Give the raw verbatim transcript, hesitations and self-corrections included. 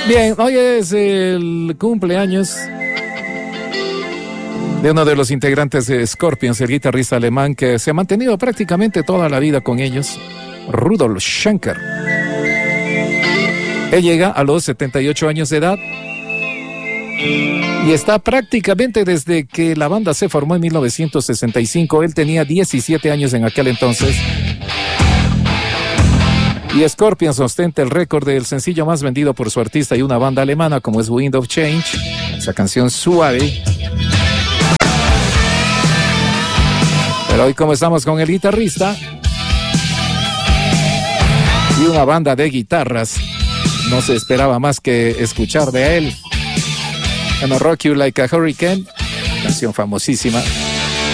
Bien, hoy es el cumpleaños de uno de los integrantes de Scorpions, el guitarrista alemán que se ha mantenido prácticamente toda la vida con ellos, Rudolf Schenker. Él llega a los setenta y ocho años de edad y está prácticamente desde que la banda se formó en mil novecientos sesenta y cinco. Él tenía diecisiete años en aquel entonces. Y Scorpions ostenta el récord del sencillo más vendido por su artista y una banda alemana como es Wind of Change, esa canción suave. Pero hoy, como estamos con el guitarrista y una banda de guitarras, no se esperaba más que escuchar de él. Gonna Rock You Like a Hurricane, canción famosísima.